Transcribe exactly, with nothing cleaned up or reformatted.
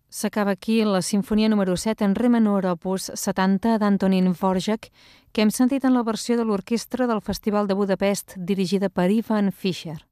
S'acaba aquí la sinfonia número set en re menor, opus setanta d'Antonín Dvořák, que hem sentit en la versió de l'orquestra del Festival de Budapest dirigida per Ivan Fischer.